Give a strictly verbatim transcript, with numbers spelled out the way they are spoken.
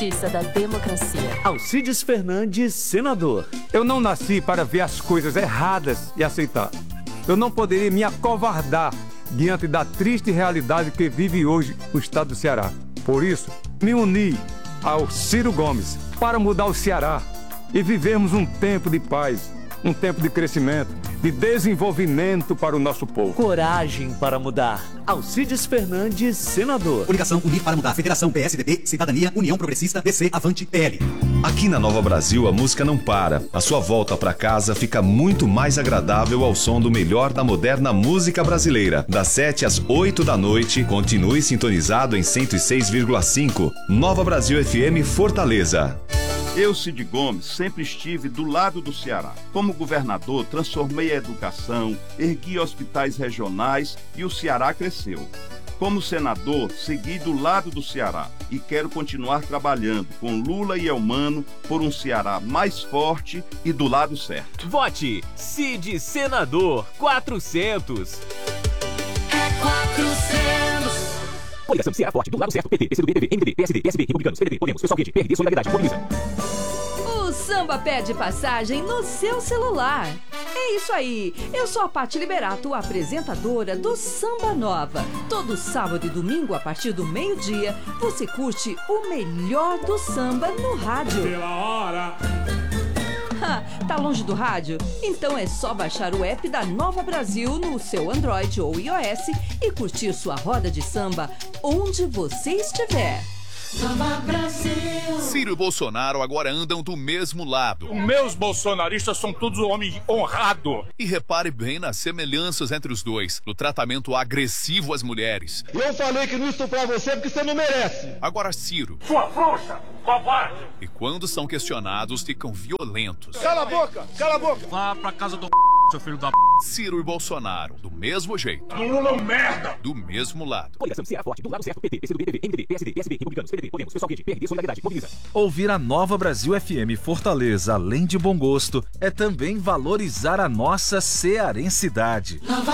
Justiça da democracia. Alcides Fernandes, senador. Eu não nasci para ver as coisas erradas e aceitar. Eu não poderia me acovardar diante da triste realidade que vive hoje o estado do Ceará. Por isso, me uni ao Ciro Gomes para mudar o Ceará e vivermos um tempo de paz, um tempo de crescimento, de desenvolvimento para o nosso povo. Coragem para mudar. Alcides Fernandes, senador. Coligação Unir para Mudar. Federação P S D B, Cidadania, União Progressista, D C, Avante, P L. Aqui na Nova Brasil a música não para. A sua volta para casa fica muito mais agradável ao som do melhor da moderna música brasileira. Das sete às oito da noite, continue sintonizado em cento e seis vírgula cinco. Nova Brasil F M Fortaleza. Eu, Cid Gomes, sempre estive do lado do Ceará. Como governador, transformei a educação, ergui hospitais regionais e o Ceará cresceu. Como senador, segui do lado do Ceará e quero continuar trabalhando com Lula e Elmano por um Ceará mais forte e do lado certo. Vote Cid Senador quatrocentos. É quatrocentos. Coligação Ceará Forte, do lado certo, P T, P C do B, P V, M D B, P S D, P S B, Republicanos, P D B, Podemos, Pessoal Verde, P R D, Solidariedade, Mobiliza. O samba pede passagem no seu celular. É isso aí, eu sou a Pati Liberato, apresentadora do Samba Nova. Todo sábado e domingo, a partir do meio-dia, você curte o melhor do samba no rádio. Pela hora. Tá longe do rádio? Então é só baixar o app da Nova Brasil no seu Android ou iOS e curtir sua roda de samba onde você estiver. Nova Brasil. Ciro e Bolsonaro agora andam do mesmo lado. Os meus bolsonaristas são todos homens honrados. E repare bem nas semelhanças entre os dois, no tratamento agressivo às mulheres. Eu falei que não estuprar você porque você não merece. Agora Ciro. Sua frouxa, covarde. E quando são questionados, ficam violentos. Cala a boca, cala a boca. Vá pra casa do seu filho da p... Ciro e Bolsonaro, do mesmo jeito. Lula é um merda. Do mesmo lado. Coligação Ceará Forte, do lado certo, P T, P C do B, P V, M D B, P S D, P S B, Republicanos, P D B, Podemos, Pessoal Verde, P R D, Solidariedade, Mobiliza. Ouvir a Nova Brasil F M Fortaleza, além de bom gosto, é também valorizar a nossa cearensidade.